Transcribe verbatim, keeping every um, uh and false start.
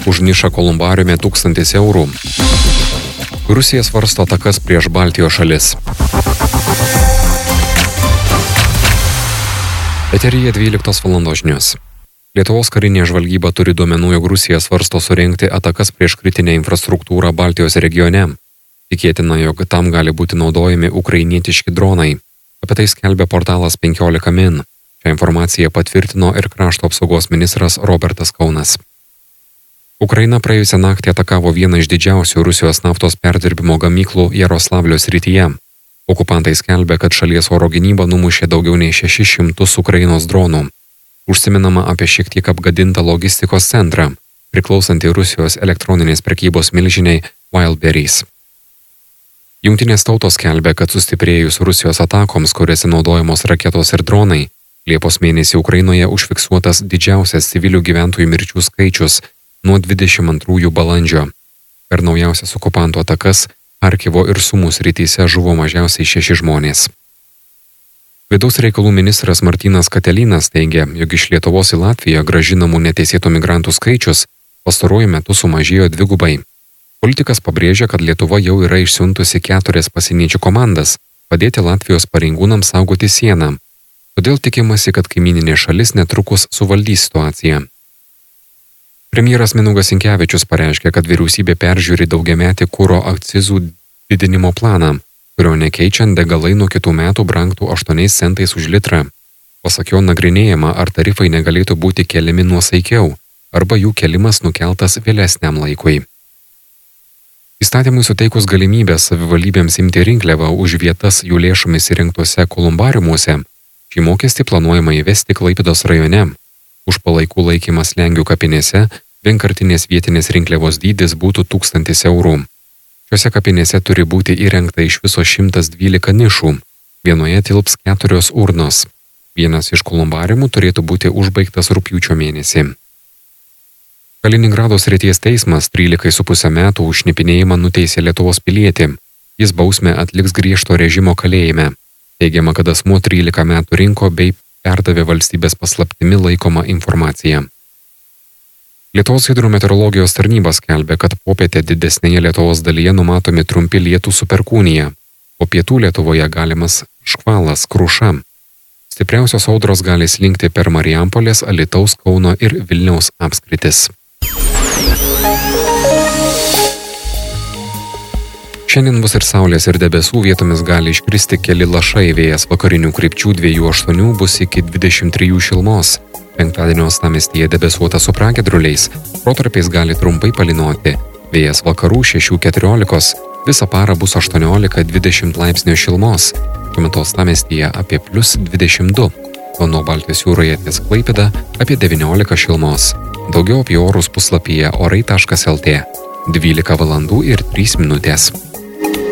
Už nišą kolumbariume tūkstantis eurų. Rusija svarsto atakas prieš Baltijos šalis. Eteryje dvyliktos valandos žinios. Lietuvos karinė žvalgyba turi duomenų, jog Rusija svarsto surengti atakas prieš kritinę infrastruktūrą Baltijos regione. Tikėtina, jog tam gali būti naudojami ukrainietiški dronai. Apie tai skelbia portalas penkiolika min. Šią informaciją patvirtino ir krašto apsaugos ministras Robertas Kaunas. Ukraina praėjusią naktį atakavo vieną iš didžiausių Rusijos naftos perdirbimo gamyklų Jaroslavlio srityje. Okupantai skelbia, kad šalies oro gynyba numušė daugiau nei šešis šimtus Ukrainos dronų. Užsiminama apie šiek tiek apgadintą logistikos centrą, priklausantį Rusijos elektroninės prekybos milžiniai Wildberries. Jungtinės tautos skelbia, kad sustiprėjus Rusijos atakoms, kuriuose naudojamos raketos ir dronai, Liepos mėnesį Ukrainoje užfiksuotas didžiausias civilių gyventojų mirčių skaičius nuo dvidešimt antrųjų balandžio. Per naujausias okupantų atakas Charkivo ir Sumų srityse žuvo mažiausiai šeši žmonės. Vidaus reikalų ministras Martynas Katelinas teigia, jog iš Lietuvos į Latviją grąžinamų neteisėtų migrantų skaičius pastaruoju metu sumažėjo dvigubai. Politikas pabrėžia, kad Lietuva jau yra išsiuntusi keturias pasieniečių komandas padėti Latvijos pareigūnams saugoti sieną. Todėl tikimasi, kad kaimyninė šalis netrukus suvaldys situaciją. Premjeras Mindaugas Sinkevičius pareiškė, kad vyriausybė peržiūri daugiametį kuro akcizų didinimo planą, kurio nekeičiant degalai nuo kitų metų brangtų aštuoniais centais už litrą. Pasak jo nagrinėjama, ar tarifai negalėtų būti keliami nuosaikiau, arba jų kelimas nukeltas vėlesniam laikui. Įstatymui suteikus galimybę savivaldybėms imti rinkliavą už vietas jų lėšomis įrengtuose kolumbariumuose, šį mokestį planuojama įvesti Klaipėdos rajone. Už palaikų laikymą Slengių kapinėse vienkartinės vietinės rinkliavos dydis būtų tūkstantis eurų. Šiuose kapinėse turi būti įrengta iš viso šimtas dvylika nišų. Vienoje tilps keturios urnos. Vienas iš kolumbariumų turėtų būti užbaigtas rugpjūčio mėnesį. Kaliningrado srities teismas trylika su puse metų už šnipinėjimą nuteisė Lietuvos pilietį. Jis bausmę atliks griežto režimo kalėjime. Teigiama, kad asmuo trylika metų rinko bei perdavė valstybės paslaptimi laikomą informaciją. Lietuvos hidrometeorologijos tarnybos skelbia, kad popietę didesnėje Lietuvos dalyje numatomi trumpi lietų su perkūnija. Po pietų Lietuvoje galimas škvalas, kruša. Stipriausios audros gali slinkti per Marijampolės, Alytaus, Kauno ir Vilniaus apskritis. Šiandien bus ir saulės ir debesų, vietomis gali iškristi keli lašai, vėjas vakarinių krypčių dviejų aštuonių bus iki dvidešimt trijų šilumos. Penktadienio uostamiestyje debesuota su pragiedruliais, protarpiais gali trumpai palynoti. Vėjas vakarų šešių keturiolikos, visą parą bus aštuoniolika dvidešimt laipsnių šilumos. Tuo metu uostamiestyje apie plius dvidešimt du, o nuo Baltijos jūroje ties Klaipėda apie devyniolika šilumos. Daugiau apie orus puslapyje orai taškas lt. dvylika valandų ir trys minutės.